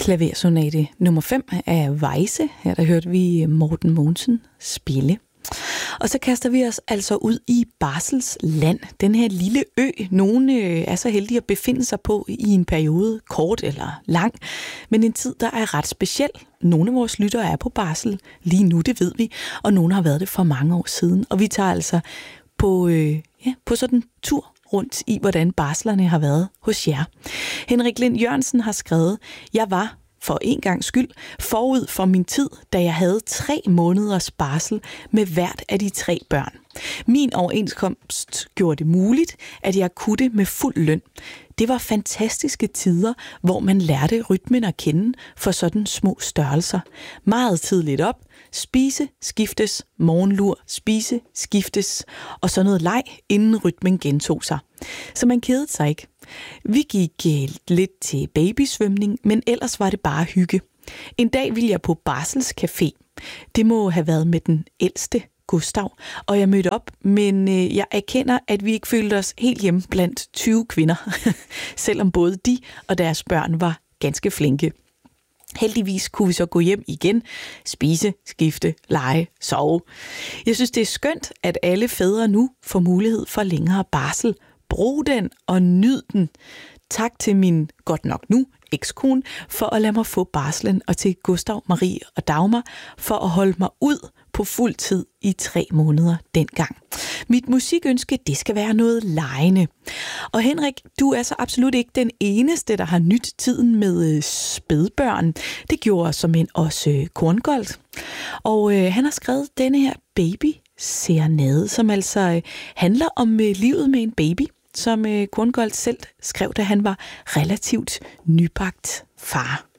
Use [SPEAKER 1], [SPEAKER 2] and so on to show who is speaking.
[SPEAKER 1] Klaversonate nummer 5 af Weisse. Her der hørte vi Morten Mogensen spille. Og så kaster vi os altså ud i Barselsland, den her lille ø, nogle er så heldige at befinde sig på i en periode, kort eller lang, men en tid, der er ret speciel. Nogle af vores lyttere er på barsel lige nu, det ved vi, og nogle har været det for mange år siden. Og vi tager altså på sådan en tur rundt i, hvordan barslerne har været hos jer. Henrik Lind Jørgensen har skrevet, jeg var for en gangs skyld forud for min tid, da jeg havde 3 måneders barsel med hvert af de 3 børn. Min overenskomst gjorde det muligt, at jeg kunne det med fuld løn. Det var fantastiske tider, hvor man lærte rytmen at kende for sådan små størrelser. Meget tidligt op, spise, skiftes, morgenlur, spise, skiftes og så noget leg, inden rytmen gentog sig. Så man kedede sig ikke. Vi gik lidt til babysvømning, men ellers var det bare hygge. En dag ville jeg på barselscafé. Det må have været med den ældste, Gustav, og jeg mødte op, men jeg erkender, at vi ikke følte os helt hjemme blandt 20 kvinder, selvom både de og deres børn var ganske flinke. Heldigvis kunne vi så gå hjem igen, spise, skifte, lege, sove. Jeg synes, det er skønt, at alle fædre nu får mulighed for længere barsel. Brug den og nyd den. Tak til min, godt nok nu, ekskone, for at lade mig få barslen, og til Gustav, Marie og Dagmar for at holde mig ud på fuld tid i 3 måneder dengang. Mit musikønske, det skal være noget legende. Og Henrik, du er så absolut ikke den eneste, der har nyt tiden med spædbørn. Det gjorde som en også Korngold. Og han har skrevet denne her baby-serenade, som altså handler om livet med en baby, som Korngold selv skrev, da han var relativt nybagt far.